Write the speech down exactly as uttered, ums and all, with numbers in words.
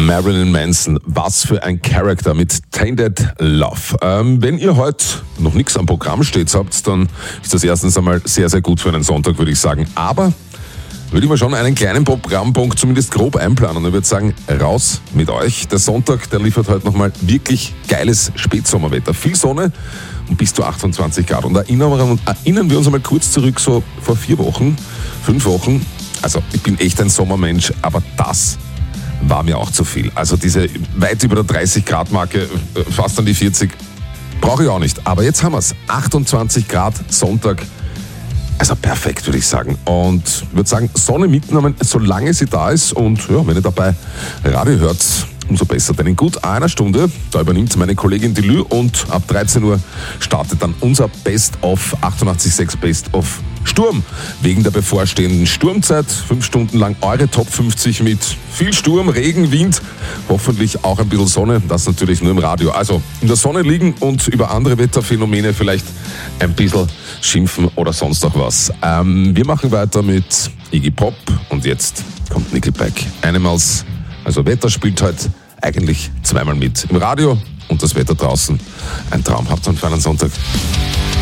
Marilyn Manson, was für ein Charakter mit Tainted Love. Ähm, wenn ihr heute noch nichts am Programm steht habt, dann ist das erstens einmal sehr, sehr gut für einen Sonntag, würde ich sagen. Aber würde ich mal schon einen kleinen Programmpunkt zumindest grob einplanen. Ich würde sagen, raus mit euch. Der Sonntag, der liefert heute nochmal wirklich geiles Spätsommerwetter. Viel Sonne und bis zu achtundzwanzig Grad. Und erinnern, erinnern wir uns einmal kurz zurück, so vor vier Wochen, fünf Wochen. Also ich bin echt ein Sommermensch, aber das war mir auch zu viel. Also diese weit über der dreißig Grad Marke, fast an die vierzig, brauche ich auch nicht. Aber jetzt haben wir es. achtundzwanzig Grad, Sonntag. Also perfekt, würde ich sagen. Und ich würde sagen, Sonne mitnehmen, solange sie da ist. Und ja, wenn ihr dabei Radio hört, umso besser. Denn in gut einer Stunde, da übernimmt meine Kollegin Delü und ab dreizehn Uhr startet dann unser Best-of achtundachtzig Komma sechs Best-of Sturm. Wegen der bevorstehenden Sturmzeit. Fünf Stunden lang eure Top fünfzig mit viel Sturm, Regen, Wind. Hoffentlich auch ein bisschen Sonne. Das natürlich nur im Radio. Also in der Sonne liegen und über andere Wetterphänomene vielleicht ein bisschen schimpfen oder sonst noch was. Ähm, wir machen weiter mit Iggy Pop und jetzt kommt Nickelback. Animals. Also Wetter spielt heute eigentlich zweimal mit. Im Radio und das Wetter draußen. Ein Traum. Habt einen feinen Sonntag.